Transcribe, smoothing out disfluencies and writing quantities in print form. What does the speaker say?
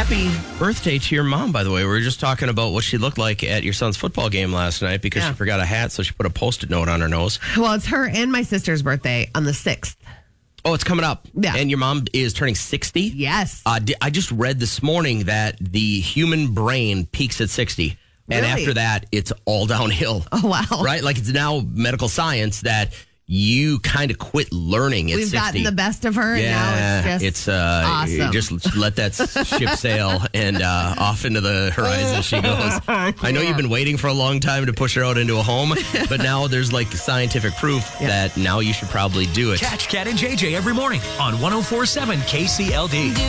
happy birthday to your mom, by the way. We were just talking about what she looked like at your son's football game last night because she forgot a hat, so she put a Post-it note on her nose. Well, it's her and my sister's birthday on the 6th. Oh, it's coming up. Yeah. And your mom is turning 60? Yes. I just read this morning that the human brain peaks at 60. And Really? after that, it's all downhill. Oh, wow. Right? Like it's now medical science that you kind of quit learning at We've 60. gotten the best of her, and now it's just awesome. Just let that ship sail and off into the horizon she goes. I know you've been waiting for a long time to push her out into a home, but now there's like scientific proof that now you should probably do it. Catch Cat and JJ every morning on 104.7 KCLD.